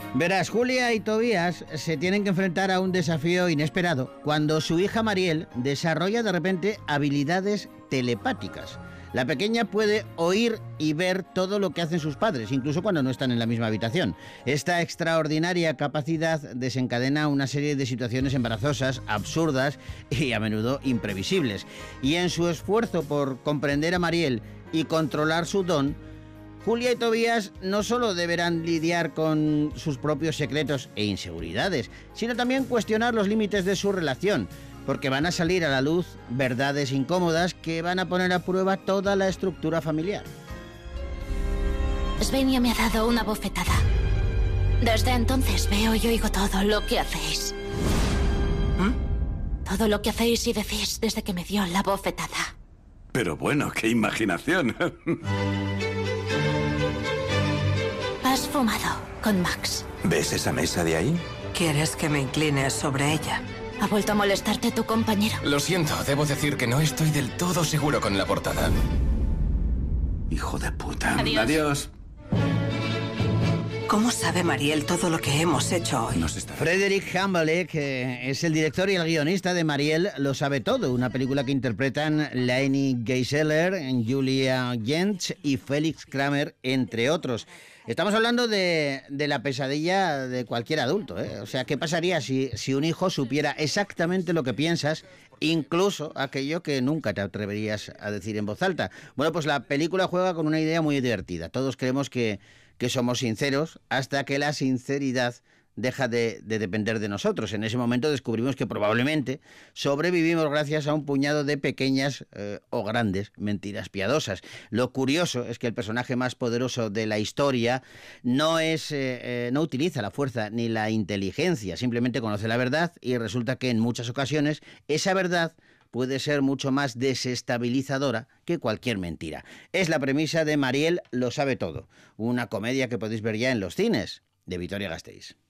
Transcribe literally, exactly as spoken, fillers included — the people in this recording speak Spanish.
Verás, Julia y Tobías se tienen que enfrentar a un desafío inesperado cuando su hija Mariel desarrolla de repente habilidades telepáticas. La pequeña puede oír y ver todo lo que hacen sus padres, incluso cuando no están en la misma habitación. Esta extraordinaria capacidad desencadena una serie de situaciones embarazosas, absurdas y a menudo imprevisibles. Y en su esfuerzo por comprender a Mariel y controlar su don, Julia y Tobías no solo deberán lidiar con sus propios secretos e inseguridades, sino también cuestionar los límites de su relación, porque van a salir a la luz verdades incómodas que van a poner a prueba toda la estructura familiar. Svenja me ha dado una bofetada. Desde entonces veo y oigo todo lo que hacéis. ¿Mm? Todo lo que hacéis y decís desde que me dio la bofetada. Pero bueno, qué imaginación. Has fumado con Max. ¿Ves esa mesa de ahí? ¿Quieres que me incline sobre ella? ¿Ha vuelto a molestarte tu compañero? Lo siento, debo decir que no estoy del todo seguro con la portada. Hijo de puta. Adiós. Adiós. ¿Cómo sabe Mariel todo lo que hemos hecho hoy? Nos está... Frederick Hamble, que es el director y el guionista de Mariel lo sabe todo, una película que interpretan Lainey Geiseler, Julia Jentz y Felix Kramer, entre otros. Estamos hablando de, de la pesadilla de cualquier adulto, ¿eh? O sea, ¿qué pasaría si, si un hijo supiera exactamente lo que piensas, incluso aquello que nunca te atreverías a decir en voz alta? Bueno, pues la película juega con una idea muy divertida. Todos creemos que, que somos sinceros hasta que la sinceridad deja de, de depender de nosotros. En ese momento descubrimos que probablemente sobrevivimos gracias a un puñado de pequeñas eh, o grandes mentiras piadosas. Lo curioso es que el personaje más poderoso de la historia no es eh, eh, no utiliza la fuerza ni la inteligencia, simplemente conoce la verdad y resulta que en muchas ocasiones esa verdad puede ser mucho más desestabilizadora que cualquier mentira. Es la premisa de Mariel lo sabe todo, una comedia que podéis ver ya en los cines, de Vitoria Gasteiz.